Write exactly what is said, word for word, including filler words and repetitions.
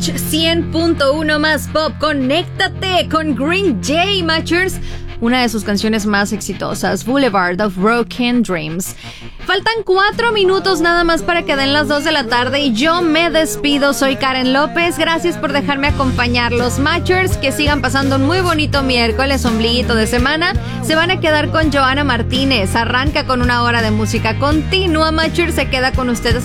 Match cien punto uno más pop. Conéctate con Green Day, Matchers. Una de sus canciones más exitosas, Boulevard of Broken Dreams. Faltan cuatro minutos nada más para que den las dos de la tarde y yo me despido. Soy Karen López. Gracias por dejarme acompañar. Los Matchers, que sigan pasando un muy bonito miércoles, ombliguito de semana. Se van a quedar con Joana Martínez. Arranca con una hora de música continua. Matchers se queda con ustedes